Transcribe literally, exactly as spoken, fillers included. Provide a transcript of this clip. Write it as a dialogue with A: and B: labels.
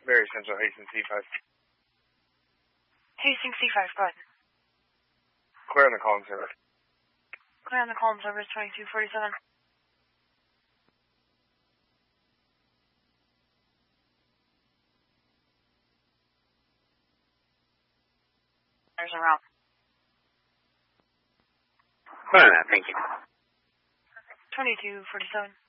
A: Very Central, Hastings C five.
B: Hastings C five, go ahead.
A: Clear on the column service.
B: Clear on the column service, twenty-two forty-seven. There's a route.
C: Clear on that, thank you.
B: twenty-two forty-seven.